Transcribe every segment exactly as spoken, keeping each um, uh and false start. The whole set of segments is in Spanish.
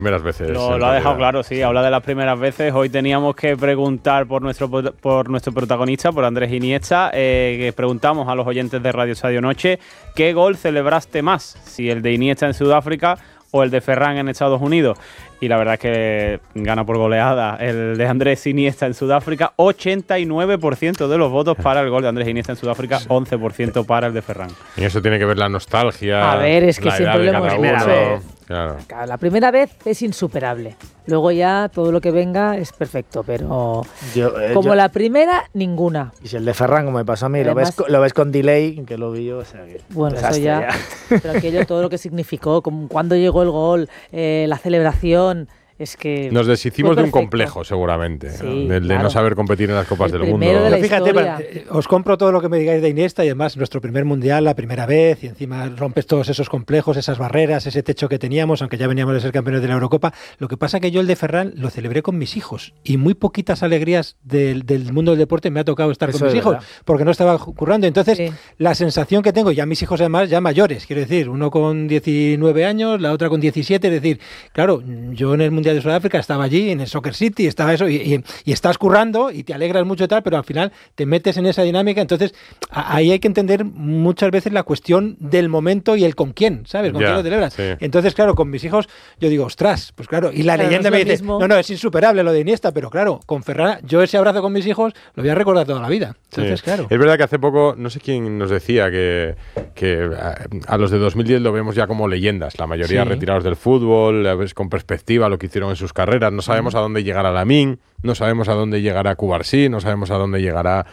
Primeras veces. Lo, lo ha dejado claro, sí, habla de las primeras veces. Hoy teníamos que preguntar por nuestro por nuestro protagonista, por Andrés Iniesta, eh, que preguntamos a los oyentes de Radio Estadio Noche, ¿qué gol celebraste más? Si el de Iniesta en Sudáfrica o el de Ferran en Estados Unidos. Y la verdad es que gana por goleada el de Andrés Iniesta en Sudáfrica, ochenta y nueve por ciento de los votos para el gol de Andrés Iniesta en Sudáfrica, once por ciento para el de Ferran. Y eso tiene que ver la nostalgia. A ver, es que la siempre edad lo de hemos cada dicho. uno. Claro. La primera vez es insuperable. Luego ya todo lo que venga es perfecto, pero Yo, eh, como yo- la primera, ninguna. Y si el de Ferran, como me pasó a mí, lo ves, Además- co- lo ves con delay, que lo vi yo, o sea que... Bueno, eso desastre ya, pero aquello, todo lo que significó, como cuando llegó el gol, eh, la celebración, es que Nos deshicimos fue de un perfecto. complejo, seguramente. Sí, ¿no? Del de claro. no saber competir en las Copas El del Mundo. primero de la Pero fíjate, historia. bueno, eh, os compro todo lo que me digáis de Iniesta y además nuestro primer mundial, la primera vez, y encima rompes todos esos complejos, esas barreras, ese techo que teníamos, aunque ya veníamos de ser campeones de la Eurocopa. Lo que pasa que yo el de Ferran lo celebré con mis hijos y muy poquitas alegrías del, del mundo del deporte me ha tocado estar Eso con mis es hijos verdad. porque no estaba currando. Entonces, Sí. la sensación que tengo, ya mis hijos además ya mayores, quiero decir, uno con diecinueve años, la otra con diecisiete, es decir, claro, yo en el Mundial de Sudáfrica estaba allí, en el Soccer City, estaba eso, y, y, y estás currando y te alegras mucho y tal, pero al final te metes en esa dinámica, entonces a, ahí hay que entender muchas veces la cuestión del momento y el con quién, ¿sabes? Con Ya, quién lo celebras. sí. Entonces, claro, con mis hijos yo digo, ostras, pues claro, y la Claro, leyenda no es me lo dice, mismo. no, no, es insuperable lo de Iniesta, pero claro, con Ferran, yo ese abrazo con mis hijos lo voy a recordar toda la vida. Entonces, Sí. claro. Es verdad que hace poco, no sé quién nos decía que, que a, a los de dos mil diez lo vemos ya como leyendas, la mayoría Sí. retirados del fútbol, a veces con perspectiva lo que hicieron en sus carreras, no sabemos a dónde llegará Lamine, no sabemos a dónde llegará Cubarsí, no sabemos a dónde llegará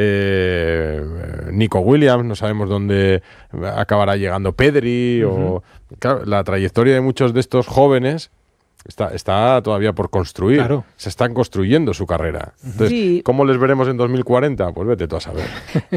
eh, Nico Williams, no sabemos dónde acabará llegando Pedri, uh-huh. o claro, la trayectoria de muchos de estos jóvenes Está, está todavía por construir. Claro. Se están construyendo su carrera. Entonces, Sí. ¿cómo les veremos en dos mil cuarenta? Pues vete tú a saber.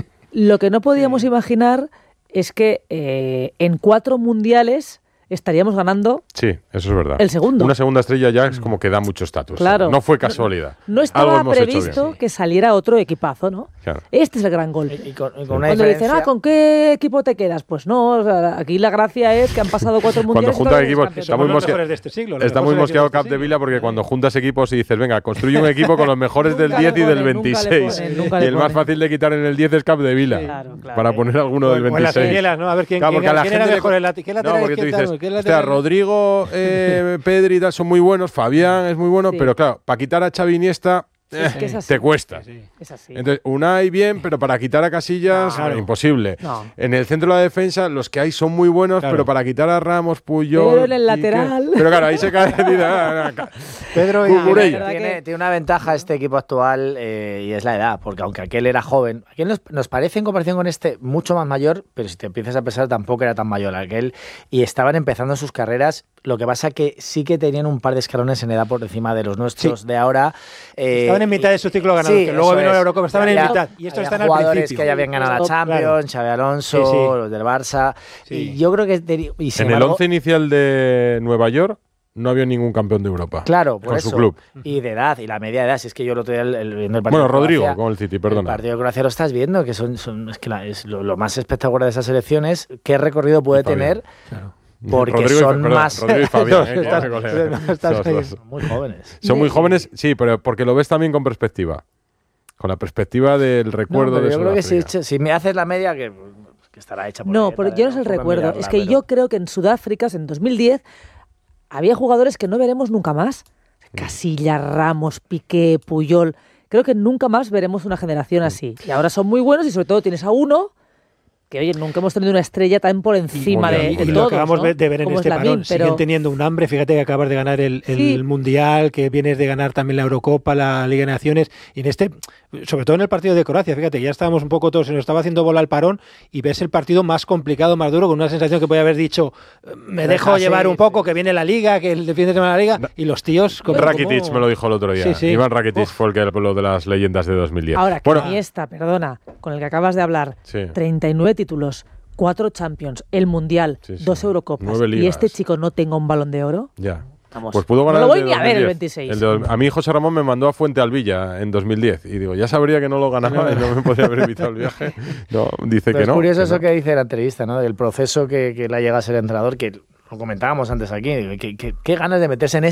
Lo que no podíamos imaginar es que eh, en cuatro mundiales estaríamos ganando Sí, eso es verdad. el segundo. Una segunda estrella ya es como que da mucho estatus. Claro. No fue casualidad. No Algo estaba hemos hecho previsto bien. que saliera otro equipazo, ¿no? Claro. Este es el gran gol. Y con, y con una Cuando dicen, diferencia... ah, ¿con qué equipo te quedas? Pues no, o sea, aquí la gracia es que han pasado cuatro Cuando mundiales. y juntan todavía equipos, eres está campeón. muy, Somos los mosque- mejores de este siglo, los está muy mejores mosqueado equipos de este Capdevila porque siglo. cuando juntas equipos y dices, venga, construye un equipo con los mejores del Nunca diez le y del ponen, nunca le veintiséis. ponen, nunca Y le el más ponen. fácil de quitar en el diez es Capdevila. Sí. Claro, claro. Para poner alguno del O en las veintiséis. quielas, ¿no? A ver quién, Claro, quién, porque a la quién era gente le- mejor el lati- ¿qué lateral No, porque tú izquierdo? dices, ¿Qué hostia, lateral? Rodrigo, eh, Pedri y tal son muy buenos, Fabián es muy bueno, Sí. pero claro, para quitar a Xavi Iniesta eh, que es así. te cuesta. Es así. Entonces, Unai bien, pero para quitar a Casillas, Claro. imposible. No. En el centro de la defensa, los que hay son muy buenos, Claro. pero para quitar a Ramos, Puyol... Pero en el Piqué- lateral. Pero claro, ahí se cae... dice, ah, ah, Pedro y Cucurella. verdad Tiene, que- tiene una ventaja este equipo actual eh, y es la edad, porque aunque aquel era joven, aquel nos, nos parece en comparación con este mucho más mayor, pero si te empiezas a pensar tampoco era tan mayor aquel, y estaban empezando sus carreras. Lo que pasa que sí que tenían un par de escalones en edad por encima de los nuestros Sí. de ahora. eh, Estaban en mitad de su ciclo ganador, sí, que luego eso vino la es. Eurocopa, estaban en Había- mitad. Y estos había están al jugadores principio. que ya habían ganado la Claro. Champions, Xabi Alonso, Sí, sí. los del Barça. Sí. Y yo creo que... de- y sin En el embargo- once inicial de Nueva York no había ningún campeón de Europa. Claro, por con eso. su club. Y de edad, y la media de edad. Si es que yo lo otro día el, el- viendo el partido Bueno, de Rodrigo, Croacia, con el City, el perdona. partido de Croacia lo estás viendo, que son, son es que la- es lo, lo más espectacular de esas elecciones, qué recorrido puede Y Fabián. tener, porque Rodrigo y- son perdón, más... Rodrigo y Fabián, Dos, eh, que estás- me golea. no, estás Dos, ahí. dos. muy jóvenes. Son muy jóvenes, sí, pero porque lo ves también con perspectiva. Con la perspectiva del No, recuerdo pero de yo creo que si, Sudáfrica. si me haces la media, que, que estará hecha por No, ahí, pero para- yo no es el por recuerdo. mirarla, Es que pero- yo creo que en Sudáfrica, en dos mil diez, había jugadores que no veremos nunca más. Casillas, Ramos, Piqué, Puyol. Creo que nunca más veremos una generación así. Y ahora son muy buenos y sobre todo tienes a uno que, oye, nunca hemos tenido una estrella tan por encima Mundial, de, de Y mundial. lo todos, acabamos ¿no? de ver en Como este es Lamine, parón. pero Siguen teniendo un hambre. Fíjate que acabas de ganar el, el Sí. Mundial, que vienes de ganar también la Eurocopa, la Liga de Naciones. Y en este, sobre todo en el partido de Croacia, fíjate, ya estábamos un poco todos, se nos estaba haciendo bola el parón y ves el partido más complicado, más duro, con una sensación que podía haber dicho, me dejo Deja, llevar sí, un poco, sí. que viene la Liga, que el fin de semana la Liga, y los tíos... como- Rakitic como- me lo dijo el otro día. Sí, sí. Iván Rakitic Uf. fue el que lo de las leyendas de dos mil diez. ahora que bueno, Iniesta, perdona, con el que acabas de hablar, Sí. treinta y nueve títulos, cuatro Champions, el Mundial, Sí, sí. dos Eurocopas, Nueve y ligas. este chico no tenga un Balón de Oro. ya. Vamos, Pues pudo no ganar lo voy el de ni a ver el dos mil diez. veintiséis. El de- a mí José Ramón me mandó a Fuente Alvilla en dos mil diez y digo, ya sabría que no lo ganaba y no me podía haber evitado el viaje. No, dice Pero que es no. curioso que eso no. que dice en la entrevista, ¿no? Del proceso que, que le llega a ser entrenador, que lo comentábamos antes aquí. Que, que- qué ganas de meterse en